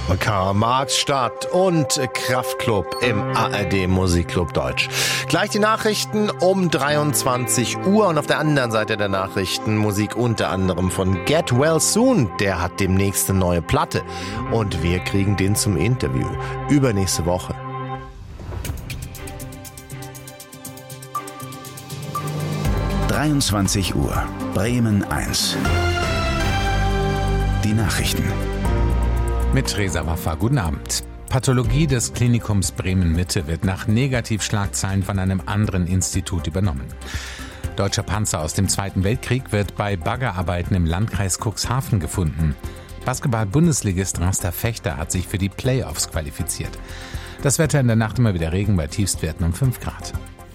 Karl-Marx-Stadt und Kraftklub im ARD Musikclub Deutsch. Gleich die Nachrichten um 23 Uhr und auf der anderen Seite der Nachrichten Musik unter anderem von Get Well Soon. Der hat demnächst eine neue Platte und wir kriegen den zum Interview übernächste Woche. Uhr, Bremen 1. Die Nachrichten. Mit Reza Waffa, guten Abend. Pathologie des Klinikums Bremen-Mitte wird nach Negativschlagzeilen von einem anderen Institut übernommen. Deutscher Panzer aus dem Zweiten Weltkrieg wird bei Baggerarbeiten im Landkreis Cuxhaven gefunden. Basketball-Bundesligist Raster Fechter hat sich für die Playoffs qualifiziert. Das Wetter in der Nacht immer wieder Regen bei Tiefstwerten um 5 Grad.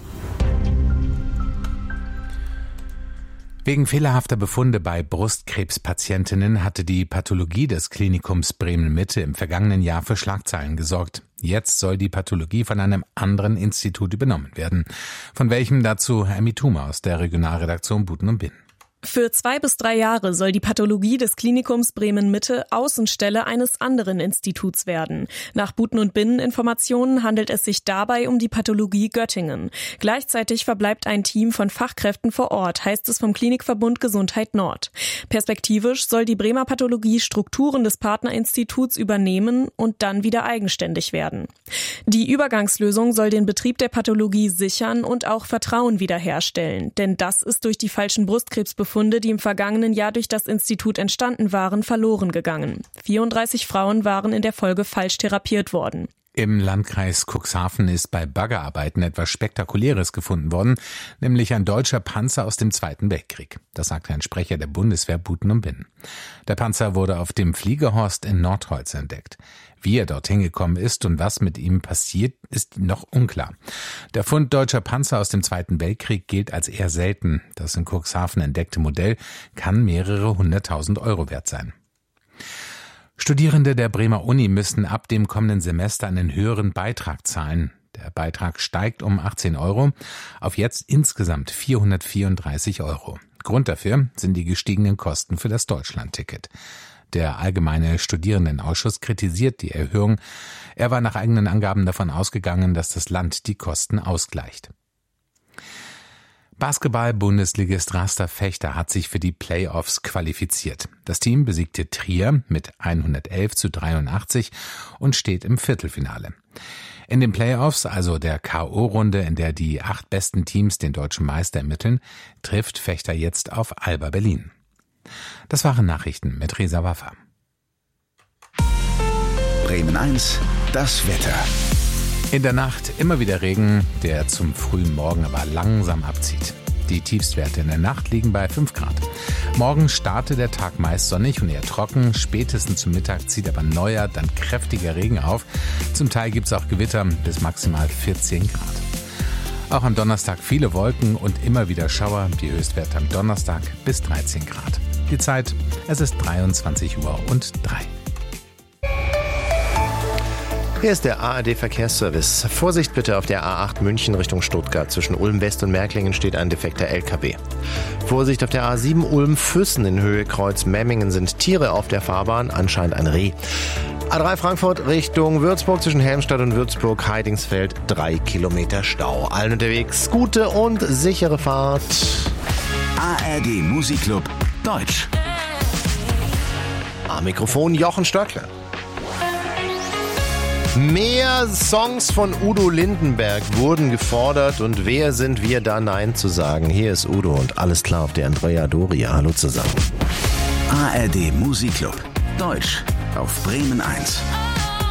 Wegen fehlerhafter Befunde bei Brustkrebspatientinnen hatte die Pathologie des Klinikums Bremen-Mitte im vergangenen Jahr für Schlagzeilen gesorgt. Jetzt soll die Pathologie von einem anderen Institut übernommen werden. Von welchem dazu Herr Mituma aus der Regionalredaktion Buten und Binn. Für 2 bis 3 Jahre soll die Pathologie des Klinikums Bremen-Mitte Außenstelle eines anderen Instituts werden. Nach Buten und Binnen Informationen handelt es sich dabei um die Pathologie Göttingen. Gleichzeitig verbleibt ein Team von Fachkräften vor Ort, heißt es vom Klinikverbund Gesundheit Nord. Perspektivisch soll die Bremer Pathologie Strukturen des Partnerinstituts übernehmen und dann wieder eigenständig werden. Die Übergangslösung soll den Betrieb der Pathologie sichern und auch Vertrauen wiederherstellen, denn das ist durch die falschen Brustkrebsbefunde, die im vergangenen Jahr durch das Institut entstanden waren, verloren gegangen. 34 Frauen waren in der Folge falsch therapiert worden. Im Landkreis Cuxhaven ist bei Baggerarbeiten etwas Spektakuläres gefunden worden, nämlich ein deutscher Panzer aus dem Zweiten Weltkrieg. Das sagte ein Sprecher der Bundeswehr Buten und Binn. Der Panzer wurde auf dem Fliegerhorst in Nordholz entdeckt. Wie er dorthin gekommen ist und was mit ihm passiert, ist noch unklar. Der Fund deutscher Panzer aus dem Zweiten Weltkrieg gilt als eher selten. Das in Cuxhaven entdeckte Modell kann mehrere 100.000 Euro wert sein. Studierende der Bremer Uni müssen ab dem kommenden Semester einen höheren Beitrag zahlen. Der Beitrag steigt um 18 Euro auf jetzt insgesamt 434 Euro. Grund dafür sind die gestiegenen Kosten für das Deutschlandticket. Der Allgemeine Studierendenausschuss kritisiert die Erhöhung. Er war nach eigenen Angaben davon ausgegangen, dass das Land die Kosten ausgleicht. Basketball-Bundesligist Raster Fechter hat sich für die Playoffs qualifiziert. Das Team besiegte Trier mit 111:83 und steht im Viertelfinale. In den Playoffs, also der K.O.-Runde, in der die 8 besten Teams den deutschen Meister ermitteln, trifft Fechter jetzt auf Alba Berlin. Das waren Nachrichten mit Reza Waffa. Bremen 1, das Wetter. In der Nacht immer wieder Regen, der zum frühen Morgen aber langsam abzieht. Die Tiefstwerte in der Nacht liegen bei 5 Grad. Morgen startet der Tag meist sonnig und eher trocken. Spätestens zum Mittag zieht aber neuer, dann kräftiger Regen auf. Zum Teil gibt es auch Gewitter bis maximal 14 Grad. Auch am Donnerstag viele Wolken und immer wieder Schauer. Die Höchstwerte am Donnerstag bis 13 Grad. Die Zeit, es ist 23:03 Uhr. Hier ist der ARD-Verkehrsservice. Vorsicht bitte auf der A8 München Richtung Stuttgart. Zwischen Ulm West und Märklingen steht ein defekter LKW. Vorsicht auf der A7 Ulm-Füssen in Höhe Kreuz Memmingen sind Tiere auf der Fahrbahn, anscheinend ein Reh. A3 Frankfurt Richtung Würzburg zwischen Helmstadt und Würzburg-Heidingsfeld 3 Kilometer Stau. Allen unterwegs gute und sichere Fahrt. ARD Musikclub Deutsch. Am Mikrofon Jochen Stöckler. Mehr Songs von Udo Lindenberg wurden gefordert und wer sind wir da Nein zu sagen? Hier ist Udo und alles klar auf der Andrea Doria. Hallo zusammen. ARD Musikclub Deutsch auf Bremen 1.